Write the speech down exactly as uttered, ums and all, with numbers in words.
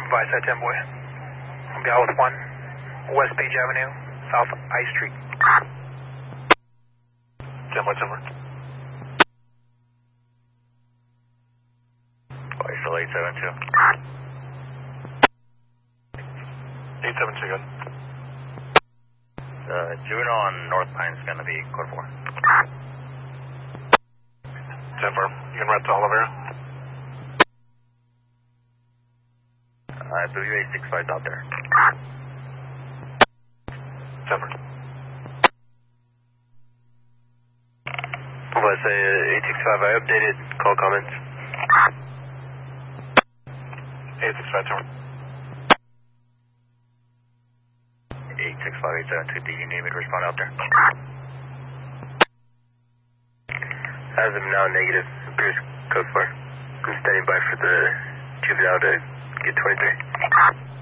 Advise that ten boy. I'm down with one. West Page Avenue, South I Street. ten boy, ten boy. Still eight seven two. eight seven two, good. Uh, Juno on North Pine is going to be code four. ten four. You can rent to Oliver. I believe eight six five is out there. ten four. Was a eight six five, I updated call comments. eight six five, ten four. eight six five eight seven two, do you need me to respond out there? As of now, negative. Bruce, code four. I'm standing by for the juvenile to get twenty-three.